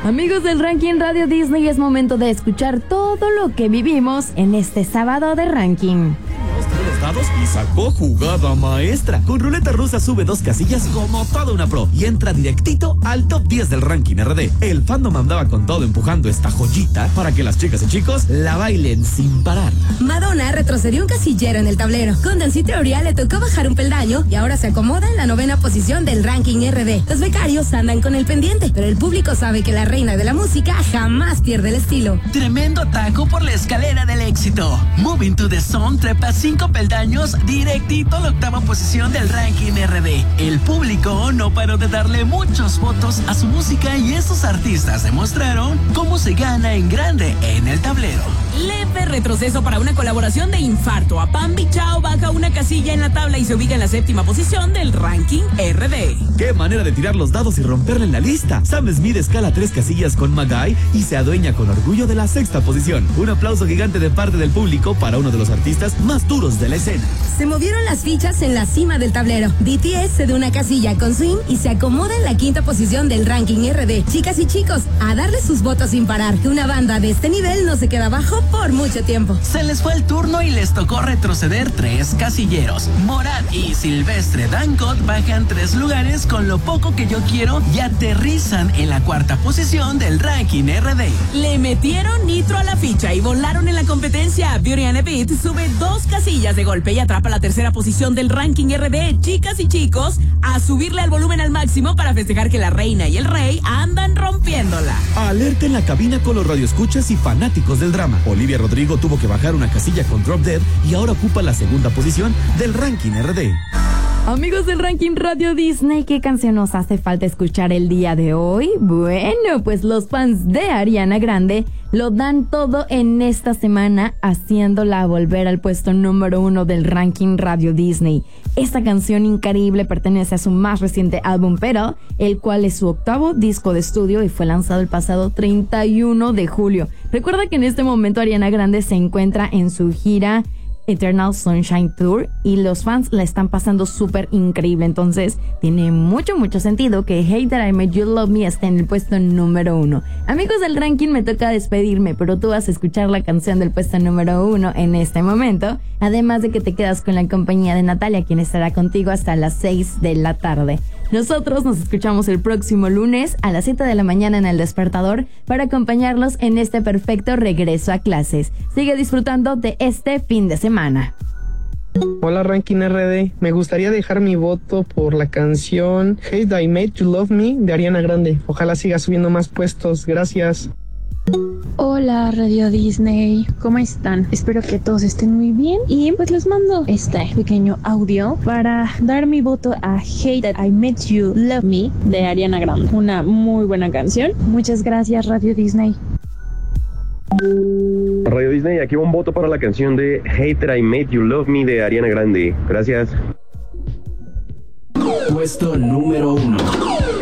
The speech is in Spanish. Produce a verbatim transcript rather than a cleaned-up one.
Amigos del Ranking Radio Disney, es momento de escuchar todo lo que vivimos en este sábado de ranking. Los dados y sacó jugada maestra. Con ruleta rusa sube dos casillas como toda una pro y entra directito al top diez del ranking R D. El fandom andaba con todo empujando esta joyita para que las chicas y chicos la bailen sin parar. Madonna retrocedió un casillero en el tablero. Con Dance Teoría le tocó bajar un peldaño y ahora se acomoda en la novena posición del ranking R D. Los becarios andan con el pendiente, pero el público sabe que la reina de la música jamás pierde el estilo. Tremendo taco por la escalera del éxito. Moving to the Sun trepa cinco peldaños directito a la octava posición del ranking R D. El público no paró de darle muchos votos a su música y estos artistas demostraron cómo se gana en grande en el tablero. Leve retroceso para una colaboración de Infarto. A Pam Bichao baja una casilla en la tabla y se ubica en la séptima posición del ranking R D. ¡Qué manera de tirar los dados y romperle en la lista! Sam Smith escala tres casillas con Magai y se adueña con orgullo de la sexta posición. Un aplauso gigante de parte del público para uno de los artistas más duros de la escena. Se movieron las fichas en la cima del tablero. B T S cede una casilla con Swing y se acomoda en la quinta posición del ranking R D. Chicas y chicos, a darle sus votos sin parar, que una banda de este nivel no se queda abajo por mucho tiempo. Se les fue el turno y les tocó retroceder tres casilleros. Morat y Silvestre Dancot bajan tres lugares con Lo Poco Que Yo Quiero y aterrizan en la cuarta posición del ranking R D. Le metieron nitro a la ficha y volaron en la competencia. Beauty and the Beat sube dos casillas de golpe y atrapa la tercera posición del ranking R D. Chicas y chicos, a subirle al volumen al máximo para festejar que la reina y el rey andan rompiéndola. Alerta en la cabina con los radioescuchas y fanáticos del drama. Olivia Rodrigo tuvo que bajar una casilla con Drop Dead y ahora ocupa la segunda posición del ranking R D. Amigos del Ranking Radio Disney, ¿qué canción nos hace falta escuchar el día de hoy? Bueno, pues los fans de Ariana Grande lo dan todo en esta semana, haciéndola volver al puesto número uno del Ranking Radio Disney. Esta canción increíble pertenece a su más reciente álbum, Pero, el cual es su octavo disco de estudio y fue lanzado el pasado treinta y uno de julio. Recuerda que en este momento Ariana Grande se encuentra en su gira Eternal Sunshine Tour y los fans la están pasando súper increíble, entonces tiene mucho mucho sentido que Hey That I Made You Love Me esté en el puesto número uno. Amigos del ranking, me toca despedirme, pero tú vas a escuchar la canción del puesto número uno en este momento, además de que te quedas con la compañía de Natalia, quien estará contigo hasta las seis de la tarde. Nosotros nos escuchamos el próximo lunes a las siete de la mañana en El Despertador para acompañarlos en este perfecto regreso a clases. Sigue disfrutando de este fin de semana. Hola Ranking R D, me gustaría dejar mi voto por la canción Hey That I Made You Love Me de Ariana Grande. Ojalá siga subiendo más puestos, gracias. Hola Radio Disney, ¿cómo están? Espero que todos estén muy bien y pues les mando este pequeño audio para dar mi voto a Hey That I Made You Love Me de Ariana Grande. Una muy buena canción. Muchas gracias Radio Disney. Radio Disney, aquí va un voto para la canción de Hey That I Made You Love Me de Ariana Grande. Gracias. Puesto número uno.